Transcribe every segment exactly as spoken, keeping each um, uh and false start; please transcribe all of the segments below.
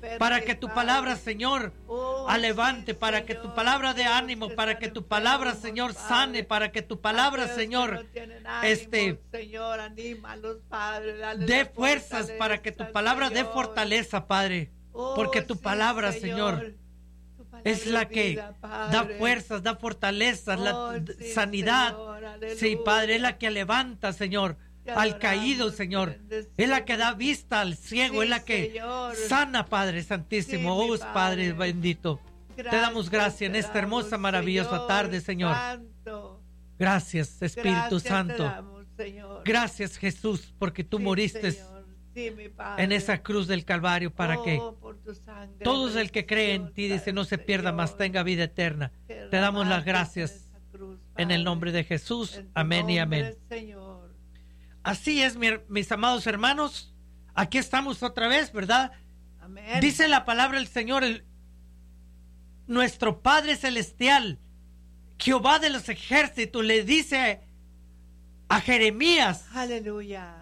para que tu palabra, Señor, alevante, para que tu palabra de ánimo, para que tu palabra, Señor, sane, para que tu palabra, Señor, este, dé fuerzas, para que tu palabra dé fortaleza, Padre, porque tu palabra, Señor, es la que da fuerzas, da fortalezas, la sanidad. Sí, Padre, es la que levanta, Señor, al caído, Señor. Es la que da vista al ciego, es la que sana, Padre Santísimo. Oh, Padre bendito, te damos gracias en esta hermosa, maravillosa tarde, Señor. Gracias, Espíritu Santo. Gracias, Jesús, porque tú moriste en esa cruz del Calvario para que todos el que cree en ti, dice, no se pierda, mas tenga vida eterna. Te damos las gracias en el nombre de Jesús. Amén y amén. Así es, mi, mis amados hermanos, aquí estamos otra vez, ¿verdad? Amén. Dice la palabra del Señor, el, nuestro Padre Celestial, Jehová de los ejércitos, le dice a Jeremías, aleluya,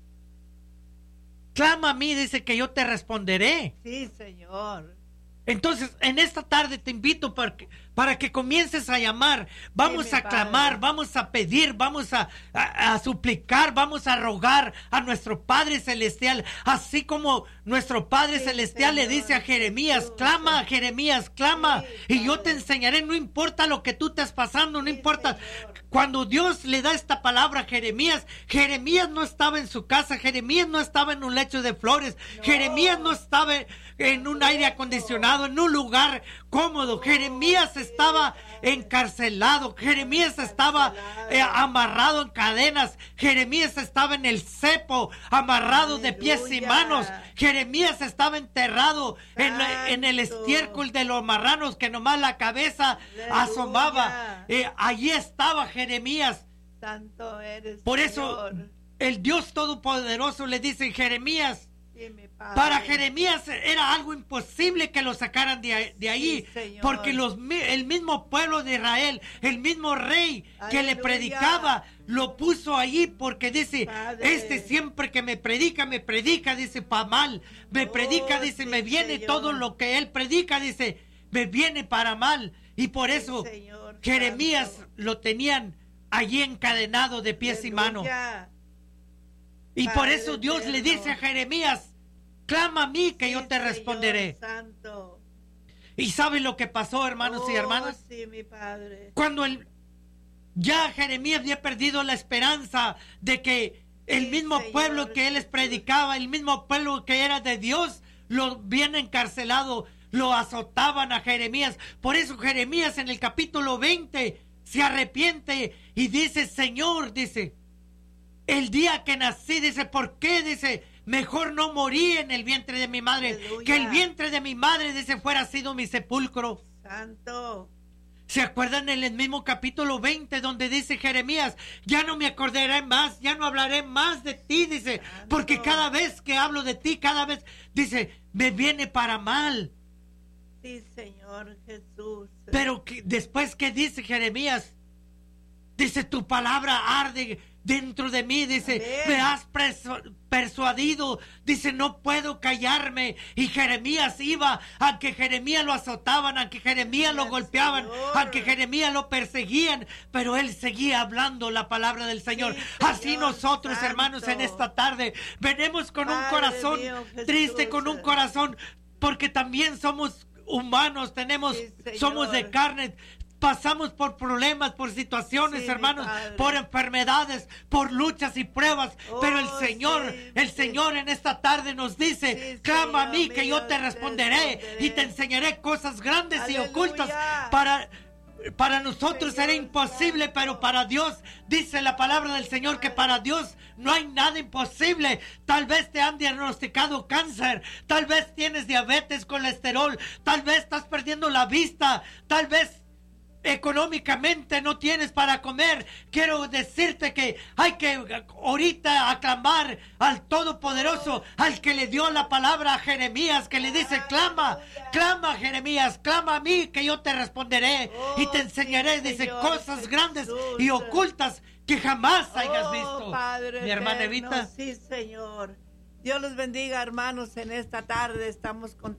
clama a mí, dice, que yo te responderé. Sí, Señor. Entonces, en esta tarde te invito para que, para que comiences a llamar. Vamos sí, a clamar, padre. Vamos a pedir, vamos a, a, a suplicar, vamos a rogar a nuestro Padre Celestial. Así como nuestro Padre sí, Celestial Señor, le dice a Jeremías, Jesús, clama, Jeremías, clama. Sí, y yo te enseñaré, no importa lo que tú estés pasando, no sí, importa. Señor. Cuando Dios le da esta palabra a Jeremías, Jeremías no estaba en su casa, Jeremías no estaba en un lecho de flores, no. Jeremías no estaba en un aire acondicionado, en un lugar cómodo. Jeremías estaba encarcelado, Jeremías estaba eh, amarrado en cadenas, Jeremías estaba en el cepo, amarrado de pies y manos, Jeremías estaba enterrado en, en el estiércol de los marranos, que nomás la cabeza asomaba. Eh, allí estaba Jeremías. Santo eres, por eso Señor. El Dios Todopoderoso le dice, Jeremías, para Jeremías era algo imposible que lo sacaran de, de ahí, sí, porque los, el mismo pueblo de Israel, el mismo rey aleluya, que le predicaba, lo puso allí porque dice, Padre, este siempre que me predica, me predica, dice, para mal, me oh, predica, dice, sí, me viene Señor. Todo lo que él predica, dice, me viene para mal, y por eso sí, Señor, Jeremías Santo. Lo tenían allí encadenado de pies aleluya. Y manos. Y Padre por eso Dios eterno. Le dice a Jeremías, clama a mí que sí, yo te responderé. Santo. ¿Y sabe lo que pasó, hermanos oh, y hermanas? Sí, mi Padre. Cuando el, ya Jeremías había perdido la esperanza de que el sí, mismo Señor, pueblo que él les predicaba, el mismo pueblo que era de Dios, lo bien encarcelado, lo azotaban a Jeremías. Por eso Jeremías en el capítulo veinte se arrepiente y dice, Señor, dice, el día que nací, dice, ¿por qué? Dice, mejor no morí en el vientre de mi madre, aleluya, que el vientre de mi madre, dice, fuera sido mi sepulcro. Santo. ¿Se acuerdan en el mismo capítulo veinte donde dice Jeremías, ya no me acordaré más, ya no hablaré más de ti, dice, Santo. Porque cada vez que hablo de ti, cada vez, dice, me viene para mal. Sí, Señor Jesús. Pero que, después que dice Jeremías, dice, tu palabra arde dentro de mí, dice, amén, me has persu- persuadido, dice, no puedo callarme. Y Jeremías iba, aunque Jeremías lo azotaban, aunque Jeremías lo golpeaban, Señor, aunque Jeremías lo perseguían, pero él seguía hablando la palabra del Señor. Sí, Señor, así nosotros, Santo. Hermanos, en esta tarde venimos con Padre un corazón mío, triste, con un corazón, porque también somos humanos, tenemos, sí, somos de carne. Pasamos por problemas, por situaciones, sí, hermanos, por enfermedades, por luchas y pruebas. Oh, pero el Señor, sí, el sí. Señor en esta tarde nos dice, sí, clama a mí que yo te responderé, responderé y te enseñaré cosas grandes aleluya, y ocultas. Para, para nosotros Señor, será imposible, Santo. Pero para Dios, dice la palabra del Señor, que para Dios no hay nada imposible. Tal vez te han diagnosticado cáncer, tal vez tienes diabetes, colesterol, tal vez estás perdiendo la vista, tal vez económicamente no tienes para comer. Quiero decirte que hay que ahorita aclamar al Todopoderoso, al que le dio la palabra a Jeremías, que le dice, clama, clama Jeremías, clama a mí que yo te responderé y te enseñaré, dice, cosas grandes y ocultas que jamás hayas visto. Mi hermana Evita. Sí, Señor. Dios los bendiga, hermanos, en esta tarde estamos contentos.